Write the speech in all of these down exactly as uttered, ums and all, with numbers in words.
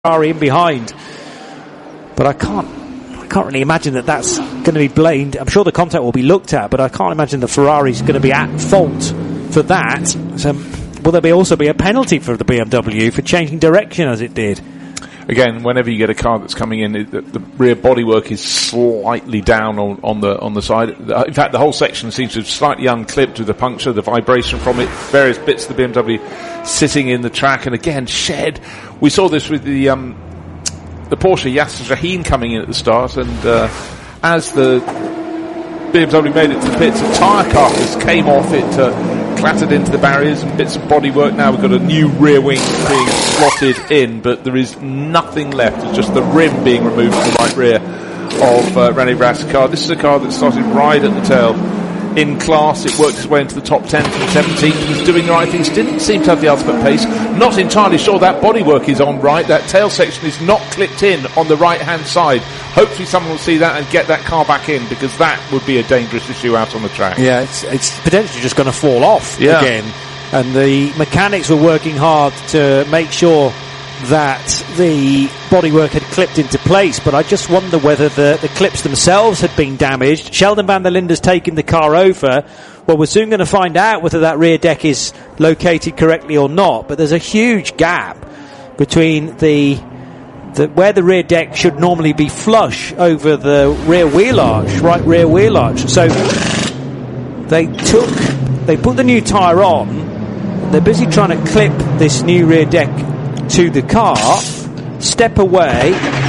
Ferrari in behind. But I can't I can't really imagine that that's going to be blamed. I'm sure the contact will be looked at, but I can't imagine the Ferrari's going to be at fault for that. So will there be also be a penalty for the B M W for changing direction as it did? Again, whenever you get a car that's coming in, it, the, the rear bodywork is slightly down on, on the on the side. In fact, the whole section seems to have slightly unclipped with the puncture, the vibration from it, various bits of the B M W sitting in the track, and again, shed. We saw this with the um, the Porsche Yasser Shahin coming in at the start, and uh, as the B M W made it to the pits, a tyre carcass came off it, uh, clattered into the barriers and bits of bodywork. Now we've got a new rear wing being slotted in, but there is nothing left. It's just the rim being removed from the right rear of uh, René Rast's car. This is a car that started right at the tail in class. It worked its way into the top ten from seventeenth, was doing the right things, didn't seem to have the ultimate pace. Not entirely sure that bodywork is on right. That tail section is not clipped in on the right hand side. Hopefully someone will see that and get that car back in, because that would be a dangerous issue out on the track. Yeah, it's, it's potentially just going to fall off yeah. again. And the mechanics were working hard to make sure that the bodywork had clipped into place, but I just wonder whether the, the clips themselves had been damaged. Sheldon van der Linde's taken the car over. Well, we're soon going to find out whether that rear deck is located correctly or not, but there's a huge gap between the, the where the rear deck should normally be flush over the rear wheel arch, right rear wheel arch. So they took, they put the new tyre on, they're busy trying to clip this new rear deck to the car, step away.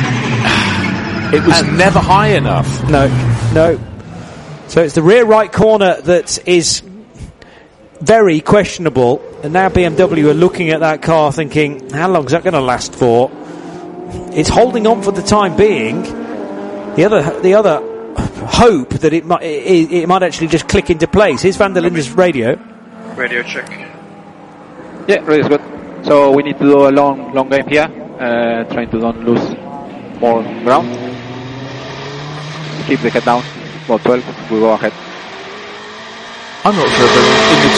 It was never high enough. No, no. So it's the rear right corner that is very questionable, and now B M W are looking at that car thinking, how long is that going to last for? It's holding on for the time being. The other, the other hope that it might, it, it might actually just click into place. Here's van der Linde's radio. Radio check. Yeah, radio is good. So we need to do a long, long game here, uh, trying to don't lose more ground. Keep the head down, about twelve, we go ahead. I'm not sure if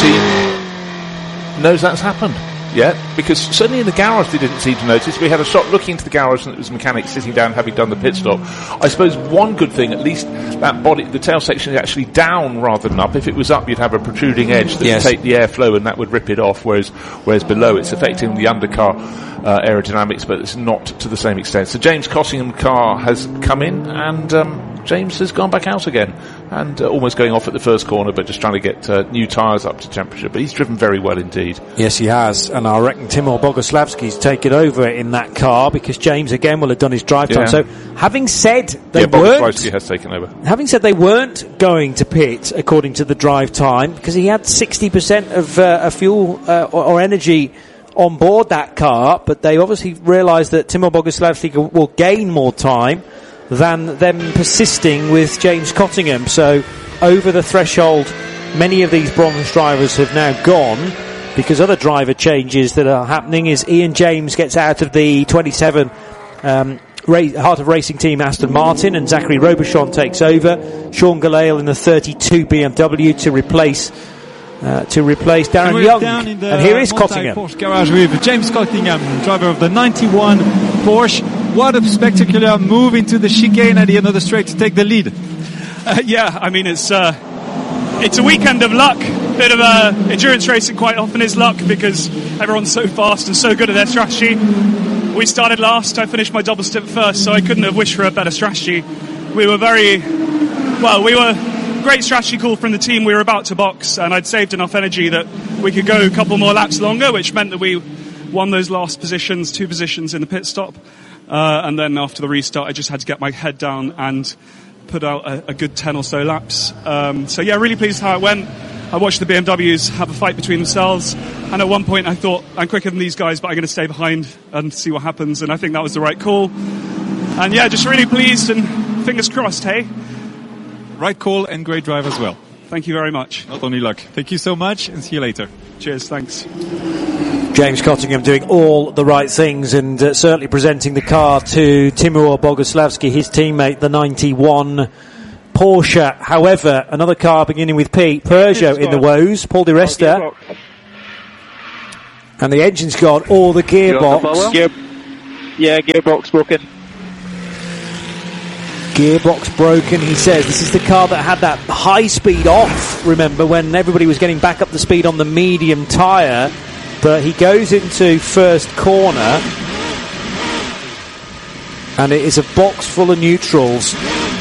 anyone in the team knows that's happened yet, because certainly in the garage they didn't seem to notice. We had a shot looking into the garage and it was mechanics sitting down having done the pit stop. I suppose one good thing, at least that body, the tail section is actually down rather than up. If it was up, you'd have a protruding edge that yes. would take the airflow and that would rip it off, whereas whereas below it's affecting the undercar uh, aerodynamics, but it's not to the same extent. So James Cottingham's car has come in, and um, James has gone back out again, and uh, almost going off at the first corner, but just trying to get uh, new tyres up to temperature. But he's driven very well indeed. Yes, he has, and I reckon Timur Boguslavski's taken over in that car, because James again will have done his drive time. Yeah. So, having said they yeah, weren't, Boguslavski has taken over. Having said they weren't going to pit according to the drive time, because he had sixty percent of uh, fuel uh, or, or energy on board that car, but they obviously realised that Timur Boguslavski will gain more time than them persisting with James Cottingham. So over the threshold, many of these bronze drivers have now gone, because other driver changes that are happening is Ian James gets out of the twenty-seven um, ra- Heart of Racing team Aston Martin, and Zachary Robichon takes over. Sean Gelael in the thirty-two B M W to replace Uh, to replace Darren and Young. Down in the and here is Cottingham. Porsche garage with James Cottingham, driver of the ninety-one Porsche. What a spectacular move into the chicane at the end of the straight to take the lead. Uh, yeah, I mean, it's uh, it's a weekend of luck. Bit of uh, endurance racing quite often is luck, because everyone's so fast and so good at their strategy. We started last. I finished my double stint first, so I couldn't have wished for a better strategy. We were very, well, we were great strategy call from the team. We were about to box, and I'd saved enough energy that we could go a couple more laps longer, which meant that we won those last positions, two positions in the pit stop. Uh, and then after the restart, I just had to get my head down and put out a, a good ten or so laps. Um, so yeah, really pleased how it went. I watched the B M Ws have a fight between themselves, and at one point I thought, I'm quicker than these guys, but I'm going to stay behind and see what happens, and I think that was the right call. And yeah, just really pleased, and fingers crossed, hey? Right call and great drive as well. Thank you very much. Not only luck. Thank you so much, and see you later. Cheers, thanks. James Cottingham doing all the right things, and uh, certainly presenting the car to Timur Boguslavski, his teammate, the ninety-one Porsche. However, another car beginning with P, Peugeot in the woes, Paul Di Resta. And the engine's gone, or the gearbox. Yeah, gearbox broken. Gearbox broken, he says. This is the car that had that high speed off, remember, when everybody was getting back up to speed on the medium tyre. But he goes into first corner, and it is a box full of neutrals.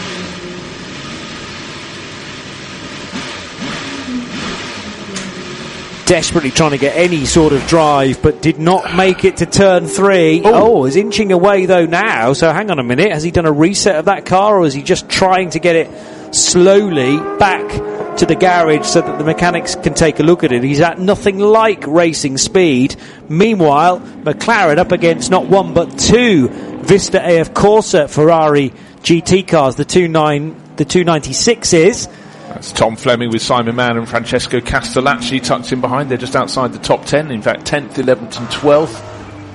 Desperately trying to get any sort of drive, but did not make it to turn three. Oh, oh is inching away though now. So hang on a minute. Has he done a reset of that car, or is he just trying to get it slowly back to the garage so that the mechanics can take a look at it? He's at nothing like racing speed. Meanwhile, McLaren up against not one but two Vista A F Corsa Ferrari G T cars, the two nine, the two ninety-sixes. That's Tom Fleming with Simon Mann and Francesco Castellacci tucked in behind. They're just outside the top ten, in fact tenth, eleventh and twelfth.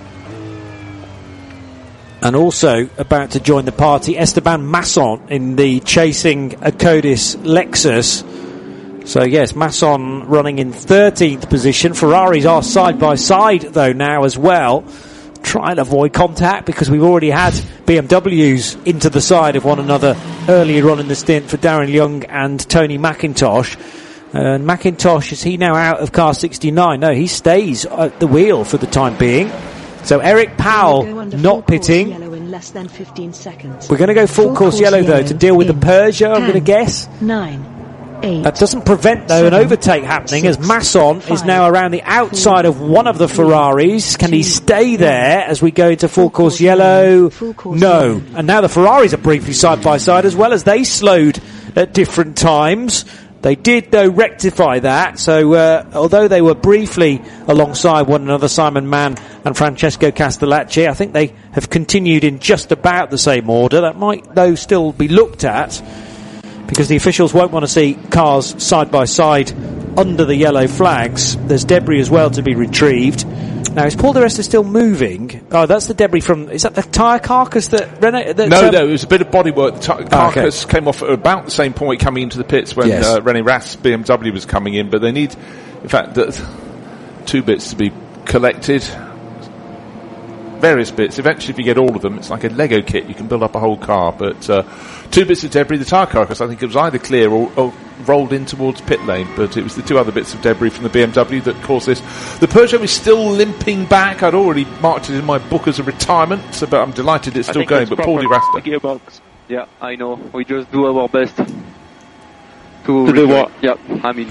And also about to join the party, Esteban Masson in the chasing Acodis Lexus. So yes, Masson running in thirteenth position. Ferraris are side by side though now as well. Try and avoid contact because we've already had B M Ws into the side of one another earlier on in the stint for Darren Young and Tony McIntosh. And McIntosh, is he now out of car sixty-nine? No, he stays at the wheel for the time being. So Eric Powell not pitting. In less than fifteen seconds. We're going to go full, full course, course yellow, yellow though to deal with the Peugeot, ten, I'm going to guess. Nine. Eight, that doesn't prevent, though, seven, an overtake happening six, as Masson five, is now around the outside four, of one of the Ferraris. Can two, he stay there as we go into full, full course, course yellow? Full course no. Yellow. And now the Ferraris are briefly side by side as well, as they slowed at different times. They did, though, rectify that. So, uh, although they were briefly alongside one another, Simon Mann and Francesco Castellacci, I think they have continued in just about the same order. That might, though, still be looked at, because the officials won't want to see cars side by side under the yellow flags. There's debris as well to be retrieved. Now, is Paul di Resta still moving? Oh, that's the debris from... Is that the tyre carcass that... Renault, that no, um, no, it was a bit of bodywork. The t- carcass oh, okay. came off at about the same point coming into the pits when yes. uh, René Rast B M W was coming in, but they need, in fact, the, two bits to be collected. Various bits. Eventually, if you get all of them, it's like a Lego kit. You can build up a whole car. But uh, two bits of debris. The tyre carcass, I think it was either clear or, or rolled in towards pit lane. But it was the two other bits of debris from the B M W that caused this. The Peugeot is still limping back. I'd already marked it in my book as a retirement, so, but I'm delighted it's still going. But Paul di Resta. Gearbox. Yeah, I know. We just do our best to, to do what? Yeah, I mean...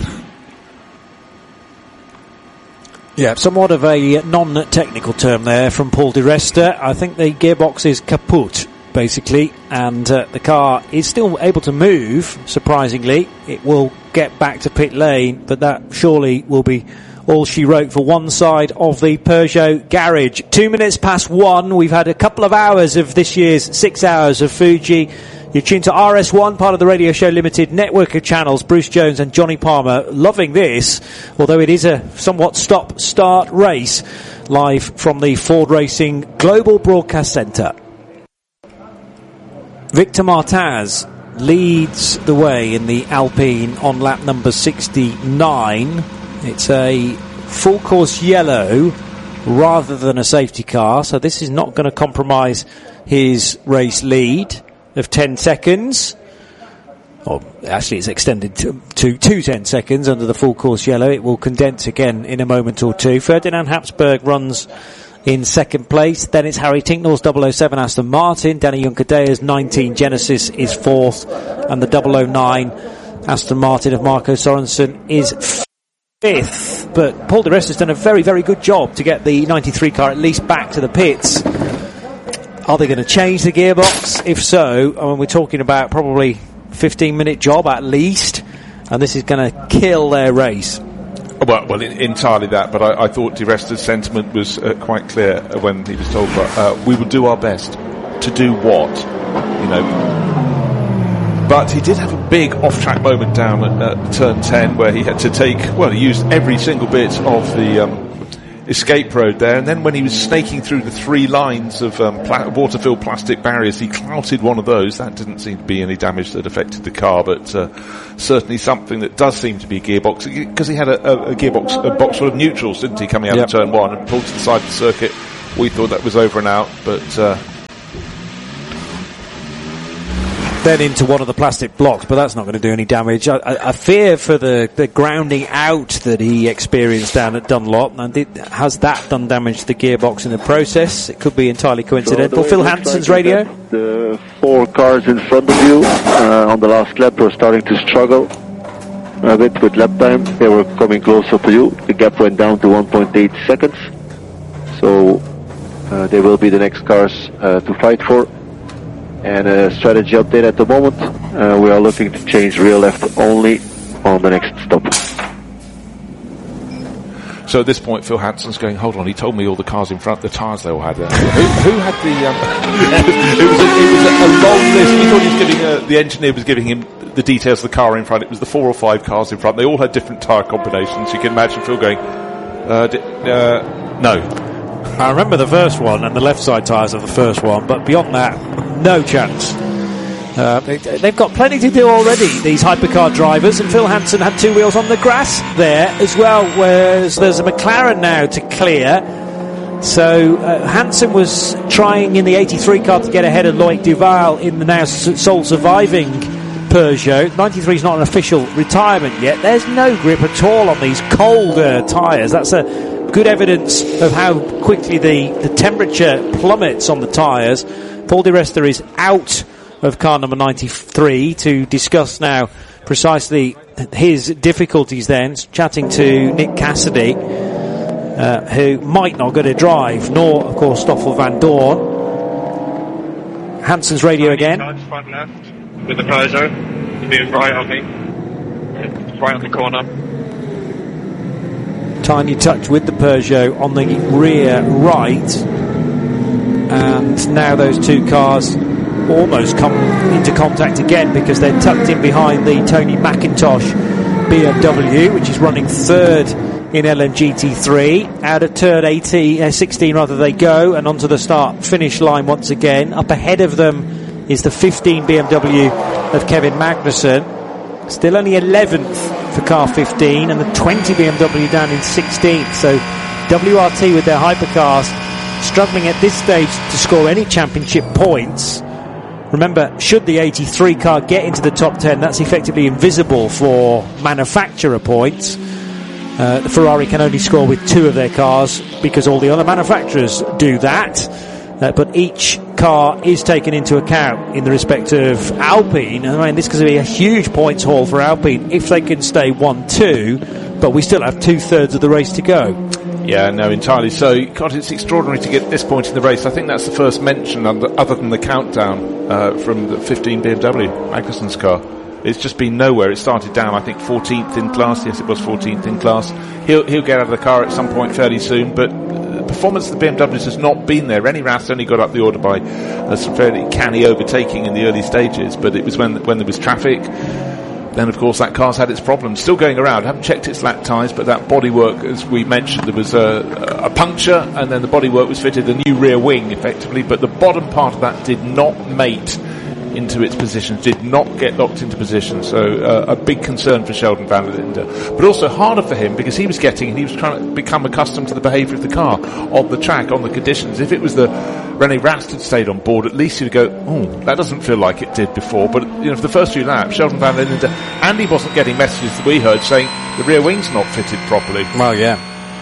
Yeah, somewhat of a non-technical term there from Paul di Resta. I think the gearbox is kaput, basically, and uh, the car is still able to move, surprisingly. It will get back to pit lane, but that surely will be all she wrote for one side of the Peugeot garage. Two minutes past one. We've had a couple of hours of this year's six hours of Fuji. You're tuned to R S one, part of the Radio Show Limited network of channels. Bruce Jones and Johnny Palmer loving this, although it is a somewhat stop-start race, live from the Ford Racing Global Broadcast Centre. Victor Martaz leads the way in the Alpine on lap number sixty-nine. It's a full course yellow rather than a safety car, so this is not going to compromise his race lead of ten seconds. Or actually it's extended to, to, to ten seconds under the full course yellow. It will condense again in a moment or two. Ferdinand Habsburg runs in second place. Then it's Harry Tinknell's double oh seven Aston Martin. Danny Juncadea's nineteen Genesis is fourth. And the double oh nine Aston Martin of Marco Sorensen is fifth. But Paul di Resta has done a very, very good job to get the ninety-three car at least back to the pits. Are they going to change the gearbox? If so, I mean, we're talking about probably fifteen minute job at least, and this is going to kill their race. Well, well, entirely that, but I, I thought di Resta's sentiment was uh, quite clear when he was told, but, uh, we will do our best. To do what? You know. But he did have a big off-track moment down at uh, turn ten where he had to take, well, he used every single bit of the um, escape road there, and then when he was snaking through the three lines of um, pla- water-filled plastic barriers, he clouted one of those. That didn't seem to be any damage that affected the car, but uh, certainly something that does seem to be a gearbox, because he had a, a, a gearbox, a box full of neutrals, didn't he, coming out yep. of turn one, and pulled to the side of the circuit we thought that was over and out, but uh, then into one of the plastic blocks, but that's not going to do any damage. I, I, I fear for the, the grounding out that he experienced down at Dunlop, and it, has that done damage to the gearbox in the process? It could be entirely coincidental. So Phil Hansen's like radio. The four cars in front of you uh, on the last lap were starting to struggle a bit with lap time. They were coming closer to you. The gap went down to one point eight seconds. So uh, they will be the next cars uh, to fight for. And a strategy update at the moment. Uh, we are looking to change rear left only on the next stop. So at this point, Phil Hansen's going, hold on, he told me all the cars in front, the tyres they all had there. who, who had the... Um, it was, a, it was a, a long list. He thought he was giving, uh, the engineer was giving him the details of the car in front. It was the four or five cars in front. They all had different tyre combinations. You can imagine Phil going, uh, di- uh, no. I remember the first one and the left side tyres of the first one, but beyond that, no chance. Uh, they, they've got plenty to do already, these hypercar drivers, and Phil Hansen had two wheels on the grass there as well, whereas there's a McLaren now to clear. So uh, Hansen was trying in the eighty-three car to get ahead of Loic Duval in the now s- sole surviving Peugeot. ninety-three is not an official retirement yet. There's no grip at all on these colder tyres. That's a good evidence of how quickly the, the temperature plummets on the tyres. Paul di Resta is out of car number ninety-three to discuss now precisely his difficulties then, chatting to Nick Cassidy, uh, who might not get a drive, nor, of course, Stoffel van Dorn. Hansen's radio again. Front left with the Peugeot. Being right on me. Right on the corner. Tiny touch with the Peugeot on the rear right, and now those two cars almost come into contact again because they're tucked in behind the Tony McIntosh B M W, which is running third in L M G T three. Out at turn eighteen, uh, sixteen rather they go, and onto the start finish line once again. Up ahead of them is the fifteen B M W of Kevin Magnussen, still only eleventh for car fifteen, and the twenty B M W down in sixteenth. So W R T with their hypercars struggling at this stage to score any championship points. Remember, should the eighty-three car get into the top ten, that's effectively invisible for manufacturer points. Uh, the Ferrari can only score with two of their cars because all the other manufacturers do that. Uh, but each car is taken into account in the respect of Alpine. I mean, this could be a huge points haul for Alpine if they can stay one two, but we still have two-thirds of the race to go. Yeah, no, entirely so. God, it's extraordinary to get to this point in the race. I think that's the first mention under, other than the countdown uh, from the fifteen B M W, Magnussen's car. It's just been nowhere. It started down, I think, fourteenth in class. Yes, it was fourteenth in class. He'll he'll get out of the car at some point fairly soon, but the performance of the B M Ws has not been there. Rennie Rast only got up the order by uh, some fairly canny overtaking in the early stages, but it was when when there was traffic. Then, of course, that car's had its problems. Still going around. I haven't checked its lap times, but that bodywork, as we mentioned, there was a, a puncture, and then the bodywork was fitted a new rear wing, effectively, but the bottom part of that did not mate into its position, did not get locked into position. So uh, a big concern for Sheldon van der Linde, but also harder for him because he was getting, he was trying to become accustomed to the behaviour of the car on the track, on the conditions. If it was the Rennie Rast had stayed on board, at least you'd go, oh, that doesn't feel like it did before. But you know, for the first few laps, Sheldon van der Linde, and he wasn't getting messages that we heard saying the rear wing's not fitted properly. Well, yeah.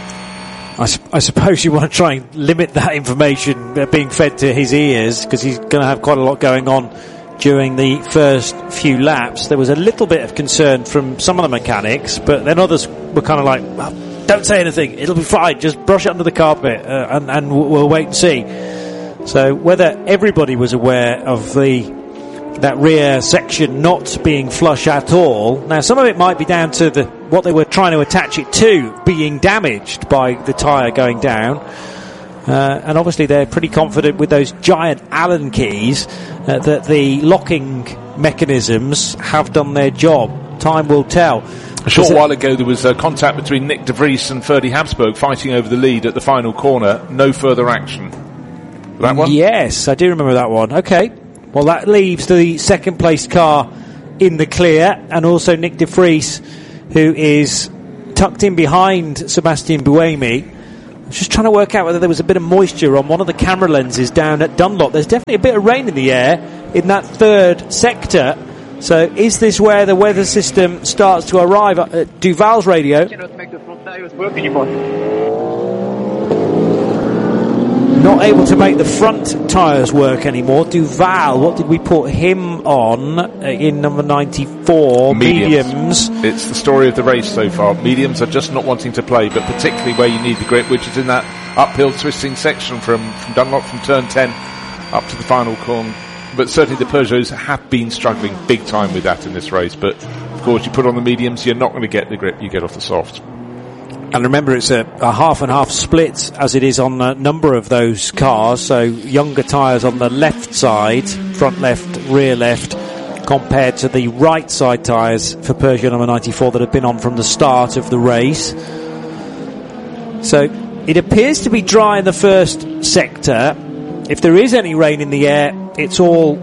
I, su- I suppose you want to try and limit that information uh, being fed to his ears because he's going to have quite a lot going on during the first few laps. There was a little bit of concern from some of the mechanics, but then others were kind of like, well, don't say anything, it'll be fine, just brush it under the carpet uh, and, and we'll wait and see. So whether everybody was aware of the that rear section not being flush at all, now some of it might be down to the what they were trying to attach it to being damaged by the tyre going down. Uh, and obviously they're pretty confident with those giant Allen keys uh, that the locking mechanisms have done their job. Time will tell. A short while ago there was uh, contact between Nick de Vries and Ferdy Habsburg fighting over the lead at the final corner. No further action. That one? Yes, I do remember that one. Okay. Well, that leaves the second placed car in the clear, and also Nick de Vries, who is tucked in behind Sebastian Buemi. Just trying to work out whether there was a bit of moisture on one of the camera lenses down at Dunlop. There's definitely a bit of rain in the air in that third sector. So is this where the weather system starts to arrive at Duval's radio? Cannot make the front tires work anymore. Not able to make the front tyres work anymore. Duval, what did we put him on uh, in number ninety-four? Mediums. Mediums. It's the story of the race so far. Mediums are just not wanting to play, but particularly where you need the grip, which is in that uphill twisting section from, from Dunlop from turn ten up to the final corner. But certainly the Peugeots have been struggling big time with that in this race. But of course, you put on the mediums, you're not going to get the grip you get off the soft. And remember, it's a, a half and half split as it is on a number of those cars. So younger tyres on the left side, front left, rear left, compared to the right side tyres for Peugeot number ninety-four that have been on from the start of the race. So it appears to be dry in the first sector. If there is any rain in the air, it's all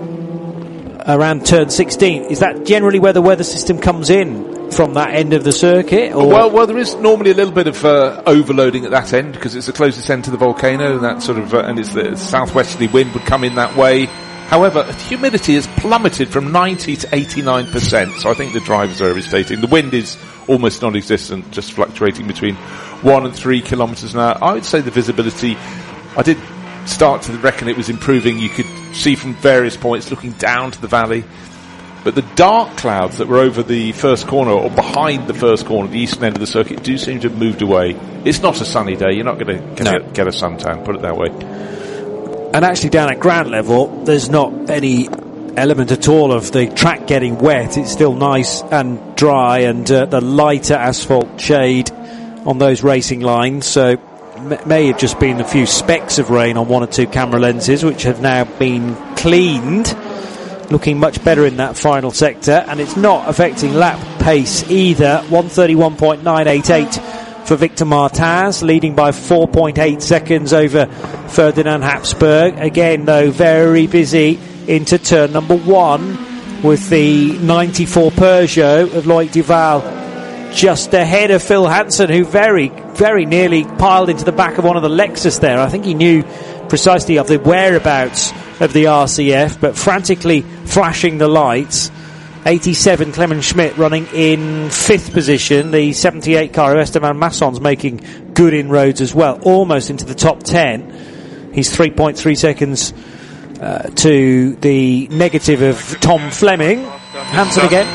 around turn sixteen. Is that generally where the weather system comes in? From that end of the circuit? Or? Well, well, there is normally a little bit of uh, overloading at that end because it's the closest end to the volcano, and that sort of, uh, and it's the southwesterly wind would come in that way. However, humidity has plummeted from ninety to eighty-nine percent, so I think the drivers are irritating. The wind is almost non-existent, just fluctuating between one and three kilometres an hour. I would say the visibility, I did start to reckon it was improving. You could see from various points looking down to the valley. But the dark clouds that were over the first corner or behind the first corner, the eastern end of the circuit, do seem to have moved away. It's not a sunny day. You're not going to no. get, get a suntan, put it that way. And actually down at ground level, there's not any element at all of the track getting wet. It's still nice and dry, and uh, the lighter asphalt shade on those racing lines. So m- may have just been a few specks of rain on one or two camera lenses, which have now been cleaned. Looking much better in that final sector, and it's not affecting lap pace either. one thirty-one point nine eight eight for Victor Martins, leading by four point eight seconds over Ferdinand Habsburg. Again, though, very busy into turn number one with the ninety-four Peugeot of Loic Duval just ahead of Phil Hansen, who very, very nearly piled into the back of one of the Lexus there. I think he knew precisely of the whereabouts of the R C F, but frantically flashing the lights. eighty-seven Clement Schmidt running in fifth position. The seventy-eight car of Esteban Masson's making good inroads as well, almost into the top ten. He's three point three seconds uh, to the negative of Tom Fleming. Hansen again.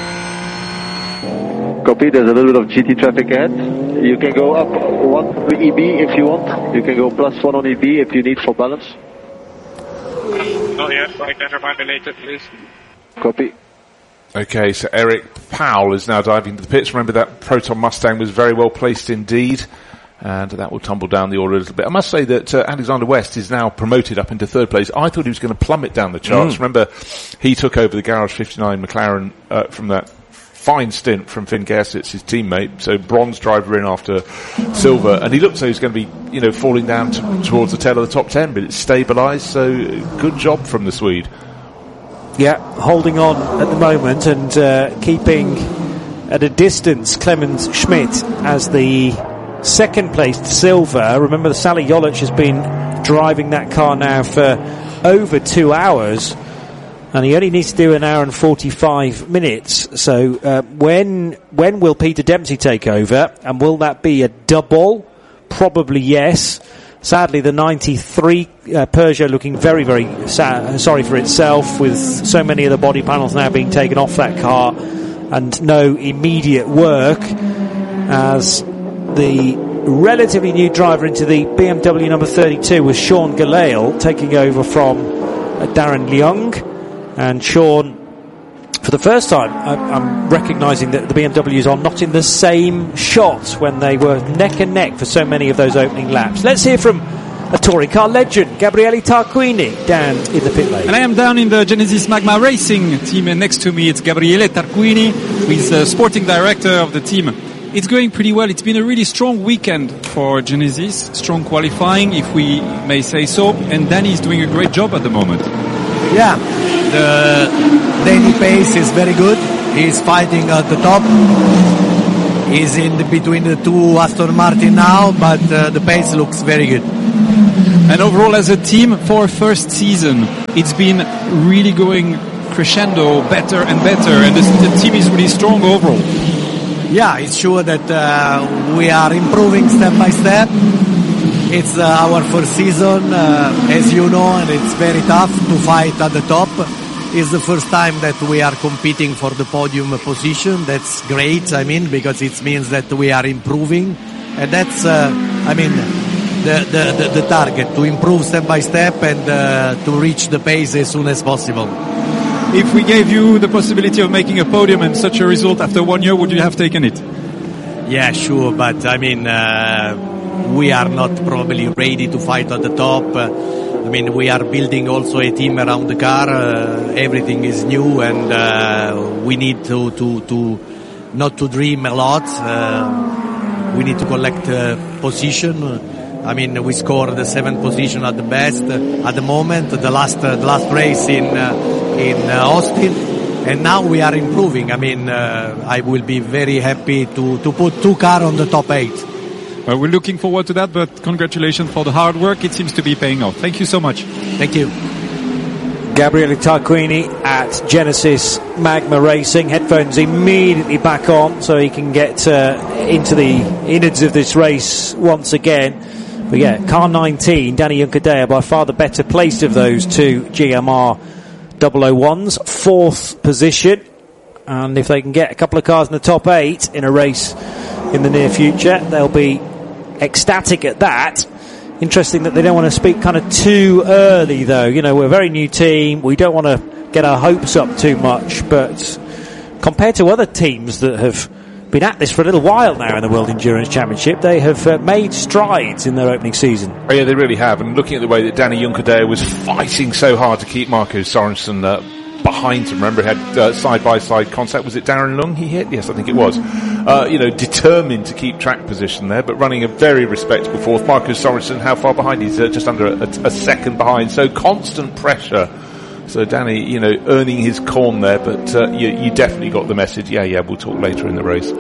Copy, there's a little bit of G T traffic ahead. You can go up one E B if you want. You can go plus one on E B if you need for balance. Not yet, I can remind me later, please. Copy. Okay, so Eric Powell is now diving into the pits. Remember that Proton Mustang was very well placed indeed, and that will tumble down the order a little bit. I must say that uh, Alexander West is now promoted up into third place. I thought he was going to plummet down the charts. Mm. Remember, he took over the Garage fifty-nine McLaren uh, from that fine stint from Finn Gersitz, his teammate, so bronze driver in after silver, and he looked as though he was going to be, you know, falling down to, towards the tail of the top ten, but it's stabilised, so good job from the Swede. Yeah, holding on at the moment and uh, keeping at a distance Clemens Schmidt as the second placed silver. Remember, the Sally Jolic has been driving that car now for over two hours. And he only needs to do an hour and forty-five minutes. So uh, when when will Peter Dempsey take over? And will that be a double? Probably yes. Sadly, the ninety-three uh, Peugeot looking very, very sa- sorry for itself, with so many of the body panels now being taken off that car and no immediate work, as the relatively new driver into the B M W number thirty-two was Sean Gelael, taking over from uh, Darren Leung. And Sean, for the first time, I'm recognising that the B M Ws are not in the same shot when they were neck and neck for so many of those opening laps. Let's hear from a touring car legend, Gabriele Tarquini, down in the pit lane. And I am down in the Genesis Magma Racing team, and next to me it's Gabriele Tarquini, who is the sporting director of the team. It's going pretty well. It's been a really strong weekend for Genesis, strong qualifying, if we may say so, and Danny is doing a great job at the moment. Yeah, the daily pace is very good. He's fighting at the top. is in the, between the two Aston Martin now, but uh, the pace looks very good. And overall, as a team, for a first season, it's been really going crescendo, better and better, and the, the team is really strong overall. Yeah, it's sure that uh, we are improving step by step. It's uh, our first season, uh, as you know, and it's very tough to fight at the top. It's the first time that we are competing for the podium position. That's great, I mean, because it means that we are improving. And that's, uh, I mean, the, the, the, the target, to improve step by step and uh, to reach the pace as soon as possible. If we gave you the possibility of making a podium and such a result after one year, would you have taken it? Yeah, sure, but I mean, uh, we are not probably ready to fight at the top. Uh, I mean, we are building also a team around the car. Uh, everything is new, and uh, we need to, to, to not to dream a lot. Uh, we need to collect uh, position. I mean, we scored the seventh position at the best uh, at the moment. The last uh, the last race in uh, in uh, Austin, and now we are improving. I mean, uh, I will be very happy to to put two cars on the top eight. Well, we're looking forward to that, but congratulations for the hard work. It seems to be paying off. Thank you so much. Thank you. Gabriele Tarquini at Genesis Magma Racing. Headphones immediately back on so he can get uh, into the innards of this race once again. But yeah, car nineteen, Danny Juncadella, by far the better placed of those two G M R double oh ones. Fourth position. And if they can get a couple of cars in the top eight in a race in the near future, they'll be ecstatic at that. Interesting that they don't want to speak kind of too early, though. You know, we're a very new team. We don't want to get our hopes up too much. But compared to other teams that have been at this for a little while now in the World Endurance Championship, they have uh, made strides in their opening season. Oh, yeah, they really have. And looking at the way that Danny Juncadella was fighting so hard to keep Marco Sorensen uh, behind him. Remember, he had uh, side-by-side contact. Was it Darren Lung he hit? Yes, I think it was. Uh, you know, determined to keep track position there, but running a very respectable fourth. Marco Sorensen, how far behind? He's uh, just under a, a second behind. So constant pressure. So Danny, you know, earning his corn there, but uh, you, you definitely got the message. Yeah, yeah, we'll talk later in the race.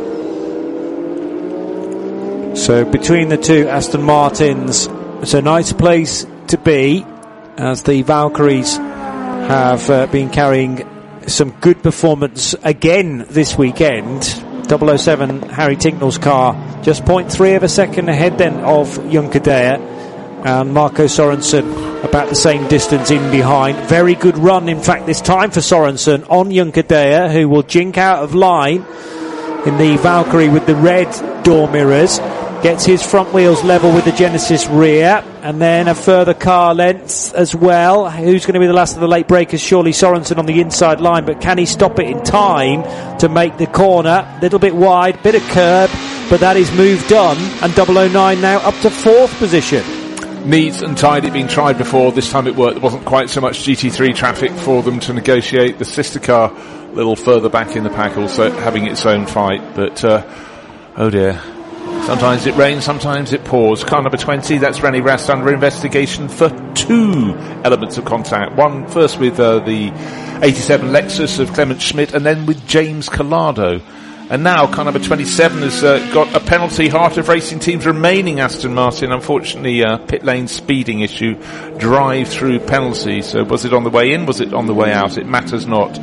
So between the two Aston Martins, it's a nice place to be, as the Valkyries have uh, been carrying some good performance again this weekend. double oh seven Harry Tincknell's car just zero point three of a second ahead then of Juncadella, and Marco Sorensen about the same distance in behind. Very good run, in fact, this time for Sorensen on Juncadella, who will jink out of line in the Valkyrie with the red door mirrors. Gets his front wheels level with the Genesis rear, and then a further car length as well. Who's going to be the last of the late breakers? Surely Sorensen on the inside line, but can he stop it in time to make the corner? A little bit wide, bit of curb, but that is moved on, and double oh nine now up to fourth position. Neat and tidy, been tried before. This time it worked. There wasn't quite so much G T three traffic for them to negotiate. The sister car a little further back in the pack, also having its own fight, but uh, oh dear. Sometimes it rains, sometimes it pours. Car number twenty, that's René Rast, under investigation for two elements of contact. One first with uh, the eighty-seven Lexus of Clement Schmidt, and then with James Collado. And now car number twenty-seven has uh, got a penalty. Heart of Racing Team's remaining Aston Martin, unfortunately, uh, pit lane speeding issue, drive-through penalty. So was it on the way in, was it on the way out? It matters not.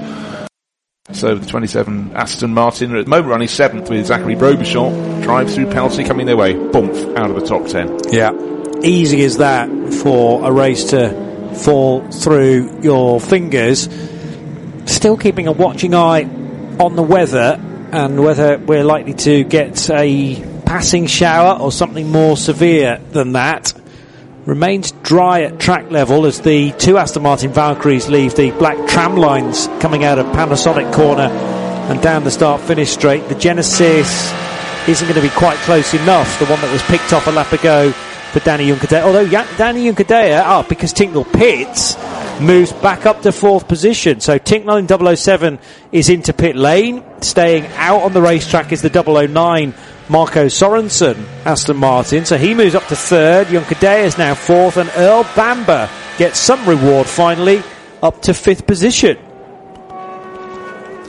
So the twenty-seven Aston Martin are at the moment running seventh with Zachary Robichon. Drive-through penalty coming their way. Boom, out of the top ten. Yeah, easy as that for a race to fall through your fingers. Still keeping a watching eye on the weather and whether we're likely to get a passing shower or something more severe than that. Remains dry at track level as the two Aston Martin Valkyries leave the black tram lines coming out of Panasonic Corner and down the start-finish straight. The Genesis isn't going to be quite close enough, the one that was picked off a lap ago for Danny Juncadella. Although yeah, Danny Juncadella, oh, because Tincknell pits, moves back up to fourth position. So Tincknell in double oh seven is into pit lane. Staying out on the racetrack is the double oh nine Marco Sorensen Aston Martin, so he moves up to third. Juncadella is now fourth, and Earl Bamber gets some reward finally, up to fifth position.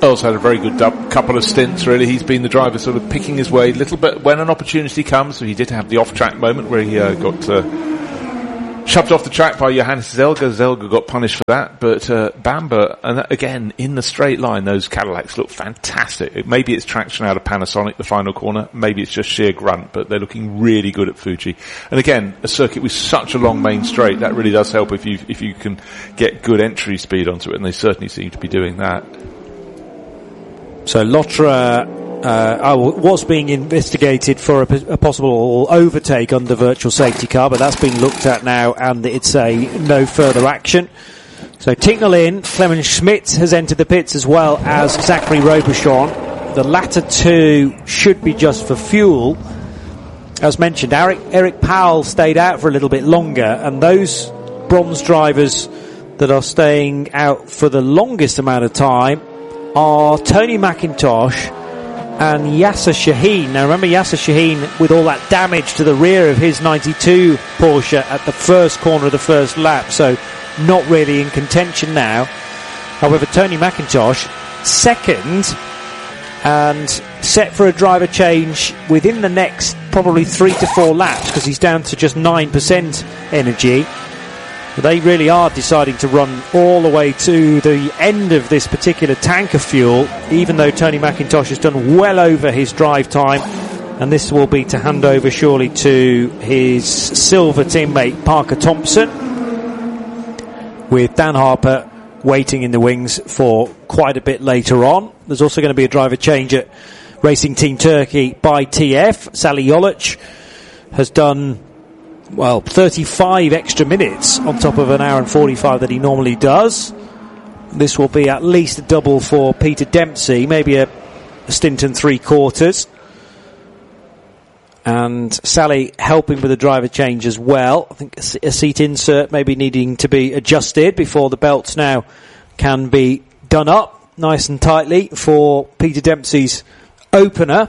Earl's had a very good dub- couple of stints, really. He's been the driver sort of picking his way a little bit when an opportunity comes. So he did have the off-track moment where he uh, got uh, shoved off the track by Johannes Zelga. Zelga got punished for that. But uh, Bamber, and that, again, in the straight line, those Cadillacs look fantastic. It, maybe it's traction out of Panasonic, the final corner. Maybe it's just sheer grunt, but they're looking really good at Fuji. And again, a circuit with such a long main straight, that really does help if you if you can get good entry speed onto it, and they certainly seem to be doing that. So Lotra uh, was being investigated for a, a possible overtake under virtual safety car, but that's been looked at now, and it's a no further action. So Ticknell in, Clemens Schmidt has entered the pits as well as Zachary Robuchon. The latter two should be just for fuel. As mentioned, Eric, Eric Powell stayed out for a little bit longer, and those bronze drivers that are staying out for the longest amount of time are Tony McIntosh and Yasser Shaheen. Now remember, Yasser Shaheen, with all that damage to the rear of his ninety-two Porsche at the first corner of the first lap, so not really in contention now. However, Tony McIntosh, second, and set for a driver change within the next probably three to four laps, because he's down to just nine percent energy. They really are deciding to run all the way to the end of this particular tank of fuel, even though Tony McIntosh has done well over his drive time, and this will be to hand over surely to his silver teammate Parker Thompson, with Dan Harper waiting in the wings for quite a bit later on. There's also going to be a driver change at Racing Team Turkey by T F. Sally Jolic has done, well, thirty-five extra minutes on top of an hour and forty-five that he normally does. This will be at least a double for Peter Dempsey, maybe a, a stint and three quarters. And Sally helping with the driver change as well. I think a, a seat insert maybe needing to be adjusted before the belts now can be done up nice and tightly for Peter Dempsey's opener.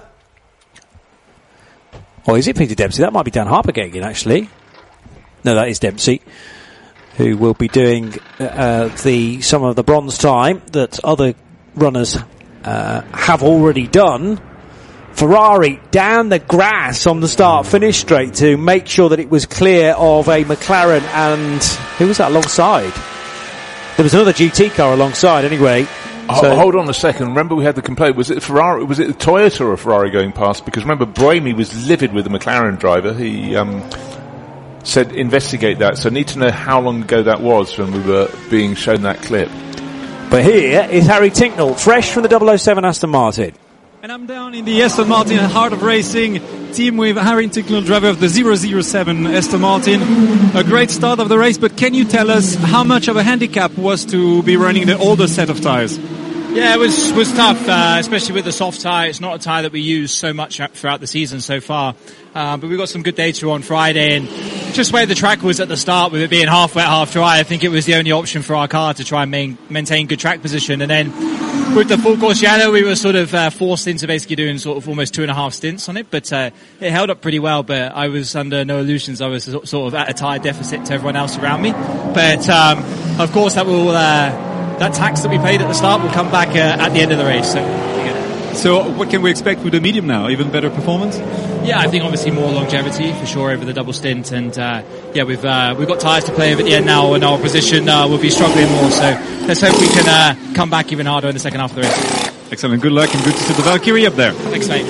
Or is it Peter Dempsey? That might be Dan Harper getting in, actually. No, that is Dempsey, who will be doing uh, the some of the bronze time that other runners uh, have already done. Ferrari down the grass on the start-finish straight to make sure that it was clear of a McLaren, and who was that alongside? There was another G T car alongside anyway. So, hold on a second. Remember, we had the complaint. Was it Ferrari? Was it the Toyota or Ferrari going past? Because remember, Brahmy was livid with the McLaren driver. He um, said investigate that. So, I need to know how long ago that was when we were being shown that clip. But here is Harry Tinknell, fresh from the double oh seven Aston Martin. And I'm down in the Aston Martin Heart of Racing team with Harry Tinknell, driver of the zero zero seven Aston Martin. A great start of the race, but can you tell us how much of a handicap was to be running the older set of tyres? Yeah, it was was tough, uh, especially with the soft tyre. It's not a tyre that we use so much throughout the season so far. Uh, but we got some good data on Friday, and just where the track was at the start, with it being half wet, half dry, I think it was the only option for our car to try and main, maintain good track position. And then with the full course Yano, we were sort of uh, forced into basically doing sort of almost two and a half stints on it, but uh, it held up pretty well. But I was under no illusions. I was sort of at a tyre deficit to everyone else around me. But um, of course, that will uh, that tax that we paid at the start will come back uh, at the end of the race. So, so what can we expect with the medium now? Even better performance? Yeah, I think obviously more longevity for sure over the double stint, and uh, yeah, we've uh, we've got tyres to play with at the end now, and our position uh, will be struggling more. So let's hope we can uh, come back even harder in the second half of the race. Excellent, good luck, and good to see the Valkyrie up there. Thanks, mate.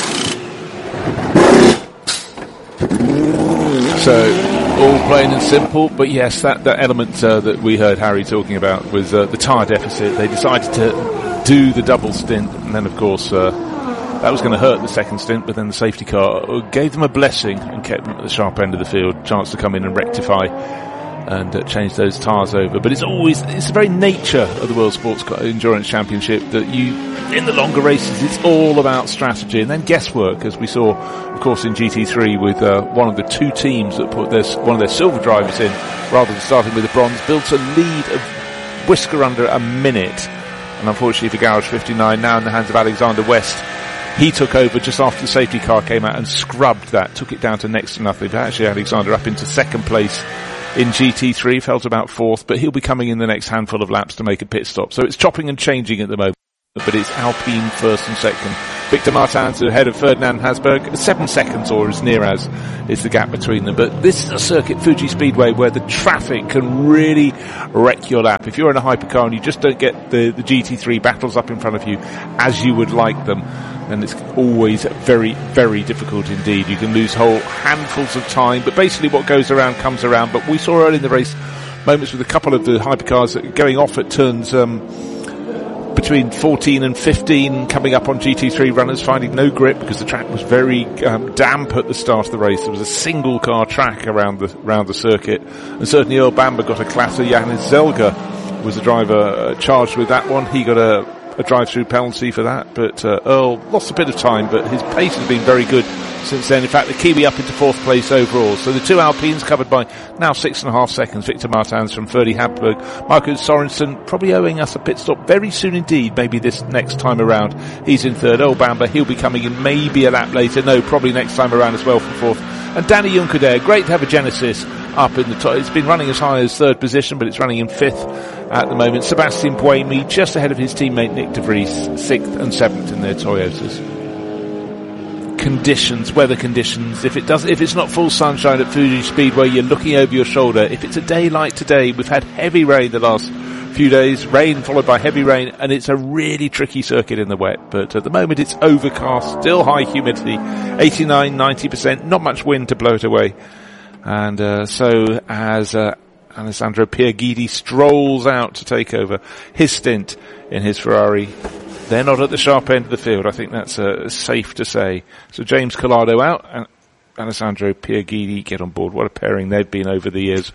So all plain and simple, but yes, that, that element uh, that we heard Harry talking about was uh, the tyre deficit. They decided to do the double stint, and then of course uh, that was going to hurt the second stint, but then the safety car gave them a blessing and kept them at the sharp end of the field, chance to come in and rectify and uh, change those tyres over. But it's always, it's the very nature of the World Sports Endurance Championship that you, in the longer races, it's all about strategy and then guesswork, as we saw, of course, in G T three with uh, one of the two teams that put their, one of their silver drivers in, rather than starting with the bronze, built a lead of whisker under a minute. And unfortunately for Garage fifty-nine, now in the hands of Alexander West, he took over just after the safety car came out and scrubbed that, took it down to next to nothing. But actually Alexander up into second place in G T three, felt about fourth, but he'll be coming in the next handful of laps to make a pit stop. So it's chopping and changing at the moment but it's Alpine first and second. Victor Martins ahead of Ferdinand Hasberg. Seven seconds, or as near as, is the gap between them. But this is a circuit, Fuji Speedway, where the traffic can really wreck your lap. If you're in a hypercar and you just don't get the, the G T three battles up in front of you as you would like them, then it's always very, very difficult indeed. You can lose whole handfuls of time, but basically what goes around comes around. But we saw early in the race moments with a couple of the hypercars going off at turns um, between fourteen and fifteen, coming up on G T three runners, finding no grip because the track was very um, damp at the start of the race. There was a single car track around the around the circuit, and certainly Earl Bamber got a clatter. Janis Zelga was the driver uh, charged with that one. He got a a drive-through penalty for that, but uh, Earl lost a bit of time, but his pace has been very good since then. In fact, the Kiwi up into fourth place overall. So the two Alpines covered by now six and a half seconds. Victor Martins from Ferdy Habberg. Marcus Sorensen probably owing us a pit stop very soon indeed, maybe this next time around. He's in third. Earl Bamber, he'll be coming in maybe a lap later. No, probably next time around as well from fourth. And Danny Juncker there, great to have a Genesis up in the top. It's been running as high as third position, but it's running in fifth at the moment. Sebastian Buemi just ahead of his teammate Nick De Vries, sixth and seventh in their Toyotas. Conditions, weather conditions. If it does, if it's not full sunshine at Fuji Speedway, you're looking over your shoulder. If it's a day like today, we've had heavy rain the last few days, rain followed by heavy rain, and it's a really tricky circuit in the wet. But at the moment it's overcast, still high humidity, eighty-nine, ninety percent, not much wind to blow it away. And uh, so as uh, Alessandro Pierguidi strolls out to take over his stint in his Ferrari, they're not at the sharp end of the field. I think that's uh, safe to say. So James Collado out and Alessandro Pierguidi get on board. What a pairing they've been over the years.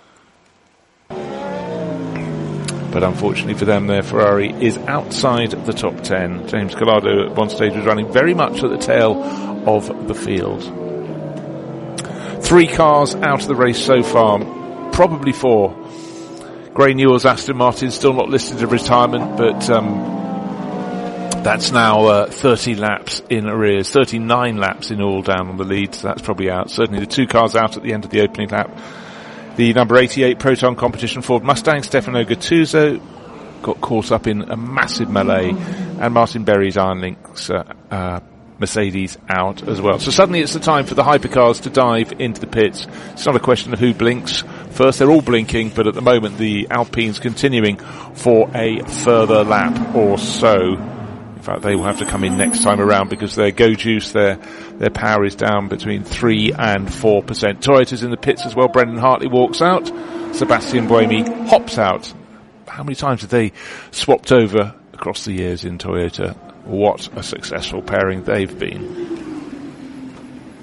But unfortunately for them, their Ferrari is outside the top ten. James Collado at one stage was running very much at the tail of the field. Three cars out of the race so far, probably four. Gray Newell's Aston Martin still not listed as retirement, but um, that's now uh, thirty laps in arrears, thirty-nine laps in all down on the lead, so that's probably out. Certainly the two cars out at the end of the opening lap. The number eighty-eight Proton Competition Ford Mustang, Stefano Gattuso, got caught up in a massive melee, and Martin Berry's Iron Lynx uh, uh, Mercedes out as well. So suddenly it's the time for the hypercars to dive into the pits. It's not a question of who blinks first. They're all blinking, but at the moment the Alpines continuing for a further lap or so. In fact, they will have to come in next time around because their go juice, their their power is down between three and four percent. Toyota's in the pits as well. Brendan Hartley walks out. Sebastian Buemi hops out. How many times have they swapped over across the years in Toyota? What a successful pairing they've been.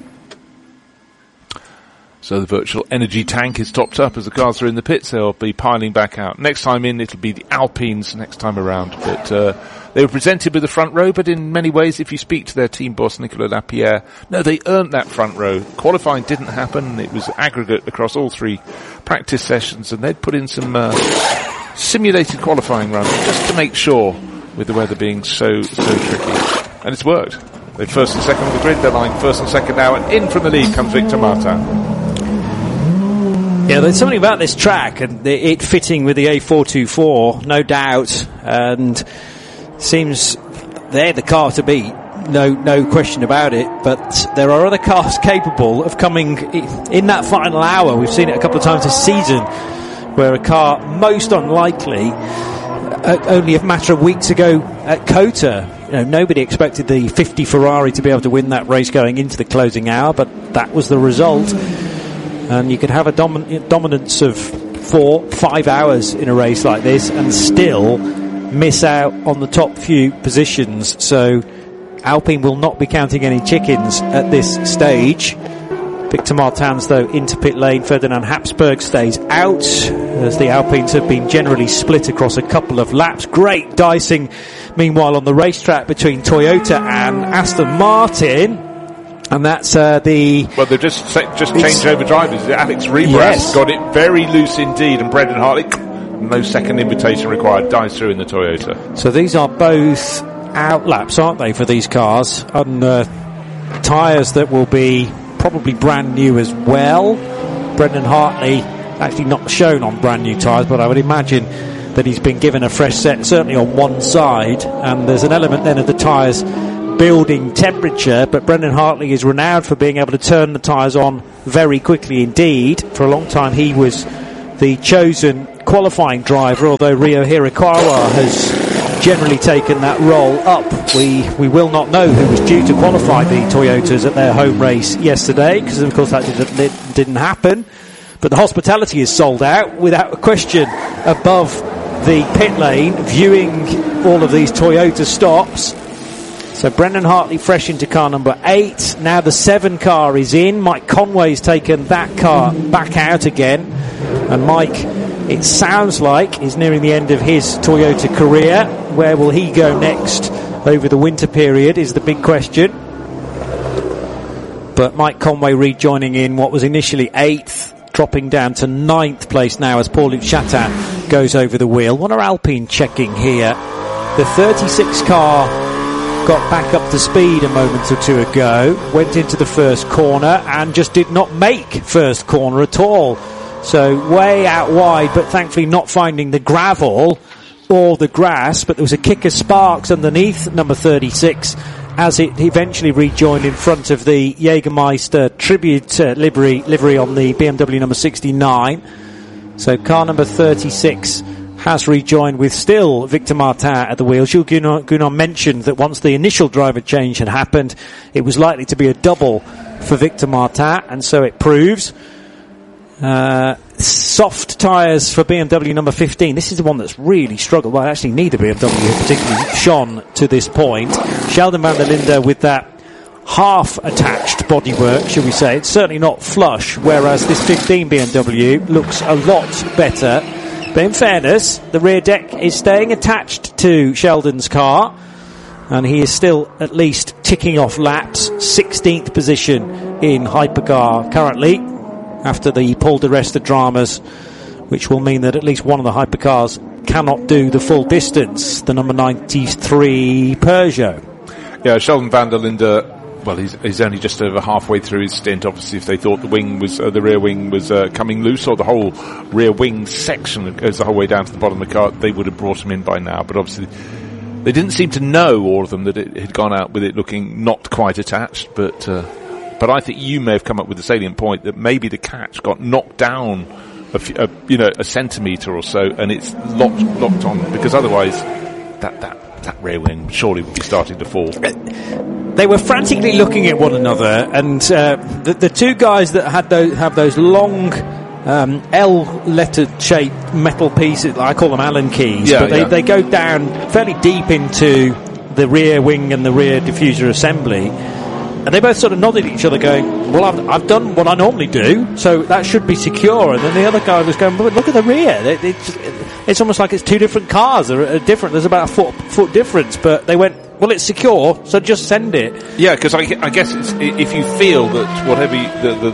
So the virtual energy tank is topped up as the cars are in the pits. They'll be piling back out. Next time in, it'll be the Alpines next time around. But uh, they were presented with the front row, but in many ways, if you speak to their team boss, Nicolas Lapierre, no, they earned that front row. Qualifying didn't happen. It was aggregate across all three practice sessions, and they'd put in some uh, simulated qualifying runs just to make sure, with the weather being so, so tricky. And it's worked. They're first and second on the grid. They're lying first and second now, and in from the lead comes Victor Martin. Yeah, there's something about this track and the, it fitting with the A four twenty-four, no doubt, and seems they're the car to beat. No, no question about it. But there are other cars capable of coming in that final hour. We've seen it a couple of times this season, where a car most unlikely, uh, only a matter of weeks ago at COTA, you know, nobody expected the fifty Ferrari to be able to win that race going into the closing hour, but that was the result. And you could have a domin- dominance of four, five hours in a race like this and still miss out on the top few positions. So Alpine will not be counting any chickens at this stage. Victor Martins, though, into pit lane. Ferdinand Habsburg stays out, as the Alpines have been generally split across a couple of laps. Great dicing, meanwhile, on the racetrack between Toyota and Aston Martin. And that's uh, the... Well, they've just just changed over drivers. Alex Rebras yes. got it very loose indeed, and Brendan Hartley, no second invitation required, dives through in the Toyota. So these are both out laps, aren't they, for these cars? On uh, tyres that will be probably brand new as well. Brendan Hartley actually not shown on brand new tyres, but I would imagine that he's been given a fresh set, certainly on one side, and there's an element then of the tyres building temperature, but Brendan Hartley is renowned for being able to turn the tyres on very quickly indeed. For a long time he was the chosen qualifying driver, although Ryo Hirakawa has generally taken that role up. We we will not know who was due to qualify the Toyotas at their home race yesterday, because of course that didn't, it didn't happen. But the hospitality is sold out without a question above the pit lane, viewing all of these Toyota stops. So Brendan Hartley fresh into car number eight. Now the seven car is in. Mike Conway's taken that car back out again. And Mike, it sounds like, is nearing the end of his Toyota career. Where will he go next over the winter period is the big question. But Mike Conway rejoining in what was initially eighth, dropping down to ninth place now as Paul-Luc Chatin goes over the wheel. What are Alpine checking here? The thirty-six car got back up to speed a moment or two ago, went into the first corner and just did not make first corner at all. So way out wide, but thankfully not finding the gravel or the grass, but there was a kick of sparks underneath number thirty-six as it eventually rejoined in front of the Jägermeister tribute uh, livery, livery on the B M W number sixty-nine. So car number thirty-six has rejoined with still Victor Martin at the wheel. Jules Gounon mentioned that once the initial driver change had happened, it was likely to be a double for Victor Martin, and so it proves. Uh, soft tyres for B M W number fifteen. This is the one that's really struggled. Well, actually neither B M W have particularly shone to this point. Sheldon van der Linde with that half-attached bodywork, shall we say. It's certainly not flush, whereas this fifteen B M W looks a lot better. But in fairness, the rear deck is staying attached to Sheldon's car, and he is still at least ticking off laps. sixteenth position in Hypercar currently, after the Paul di Resta dramas, which will mean that at least one of the Hypercars cannot do the full distance, the number ninety-three Peugeot. Yeah, Sheldon van der Linde, well, he's, he's only just over halfway through his stint. Obviously, if they thought the wing was, uh, the rear wing was uh, coming loose, or the whole rear wing section that goes the whole way down to the bottom of the car, they would have brought him in by now. But obviously, they didn't seem to know, all of them, that it had gone out with it looking not quite attached. But uh, but I think you may have come up with the salient point that maybe the catch got knocked down a, few, a you know a centimetre or so, and it's locked locked on, because otherwise that that. that rear wing surely would be starting to fall. They were frantically looking at one another, and uh, the, the two guys that had those have those long um, L-lettered shaped metal pieces, I call them Allen keys, yeah, but they, yeah. they go down fairly deep into the rear wing and the rear diffuser assembly, and they both sort of nodded at each other going, well, I've, I've done what I normally do, so that should be secure. And then the other guy was going, but look at the rear. It, it's, it's almost like it's two different cars. They're different. There's about a foot, foot difference, but they went, well, it's secure, so just send it. Yeah, because I, I guess it's, if you feel that whatever you, the,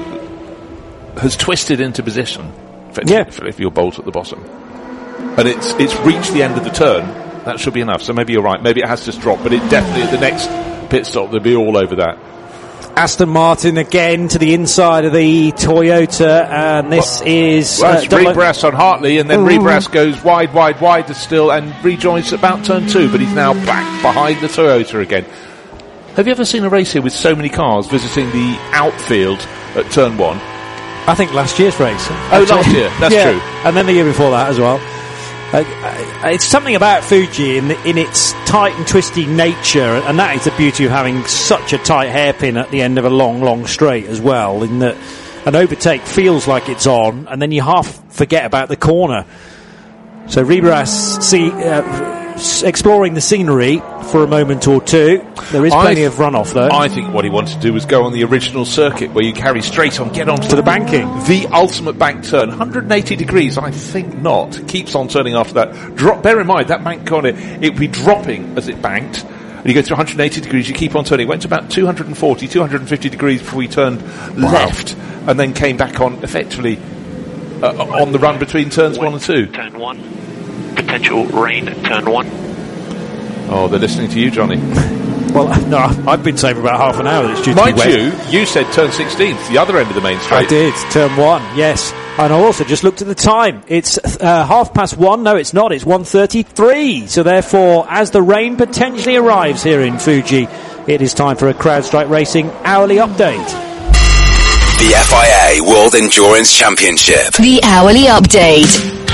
the has twisted into position, yeah. if you're bolt at the bottom, and it's it's reached the end of the turn, that should be enough. So maybe you're right. Maybe it has just dropped, but it definitely at the next pit stop they'll be all over that. Aston Martin again to the inside of the Toyota, and this well, is well, uh, it's Rebras on Hartley, and then mm. Rebras goes wide, wide, wide still, and rejoins about turn two, but he's now back behind the Toyota again. Have you ever seen a race here with so many cars visiting the outfield at turn one? I think last year's race. Oh, last year, that's yeah. true. And then the year before that as well. Uh, it's something about Fuji in, in its tight and twisty nature, and that is the beauty of having such a tight hairpin at the end of a long, long straight as well, in that an overtake feels like it's on, and then you half forget about the corner. So Rebras see, uh, exploring the scenery for a moment or two. There is plenty th- of runoff though. I think what he wanted to do was go on the original circuit where you carry straight on, get onto to the banking. The ultimate bank turn. one hundred eighty degrees, I think not. Keeps on turning after that. Drop, bear in mind, that bank corner, it would be dropping as it banked. And you go through one hundred eighty degrees, you keep on turning. It went to about two hundred forty, two hundred fifty degrees before we turned wow. left, and then came back on effectively uh, on the run between turns one and two. Turn one. Potential rain at turn one. Oh, they're listening to you, Johnny. Well, no, I've been saying for about half an hour that it's due to Mind be wet. you, you said turn sixteen, the other end of the main straight. I did, turn one, yes. And I also just looked at the time. It's uh, half past one. No, it's not. It's one thirty-three. So therefore, as the rain potentially arrives here in Fuji, it is time for a CrowdStrike Racing hourly update. The F I A World Endurance Championship. The hourly update.